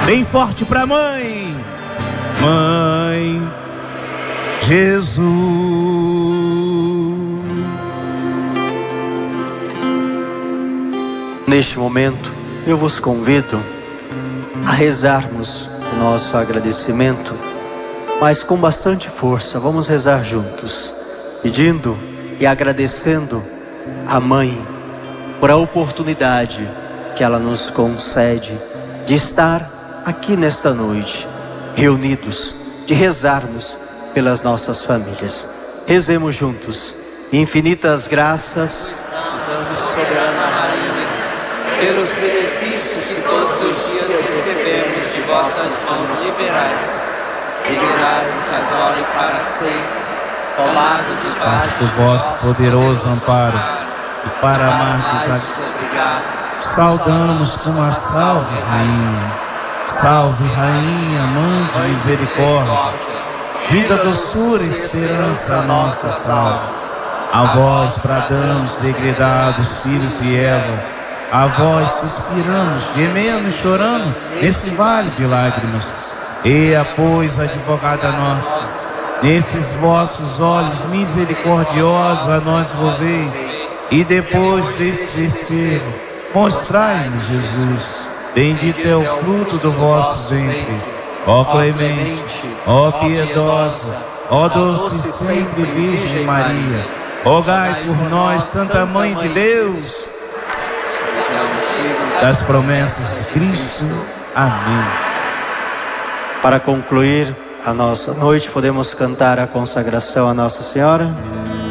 Bem forte pra mãe. Mãe Jesus. Neste momento, eu vos convido a rezarmos o nosso agradecimento, mas com bastante força. Vamos rezar juntos, pedindo e agradecendo a Mãe por a oportunidade que ela nos concede de estar aqui nesta noite, reunidos, de rezarmos pelas nossas famílias. Rezemos juntos. Infinitas graças, soberana Rainha, pelos benefícios que todos os dias recebemos de vossas mãos liberais. Retirai-nos agora e para sempre, tomado debaixo Do vosso poderoso amparo, e para amar-vos, saudamos com uma salve, Rainha. Salve, Rainha, Mãe de misericórdia, vida, doçura, esperança, nossa salve. A vós bradamos, degredados filhos de Eva, a vós suspiramos, gemendo e chorando nesse vale de lágrimas. Eia, pois, advogada nossa, nesses vossos olhos misericordiosos a nós volvei, e depois desse desterro, mostrai-nos Jesus. Bendito é o fruto do vosso ventre. Ó clemente, ó piedosa, ó doce sempre Virgem Maria, rogai por nós, Santa Mãe de Deus, das promessas de Cristo. Amém. Para concluir a nossa noite, podemos cantar a consagração a Nossa Senhora.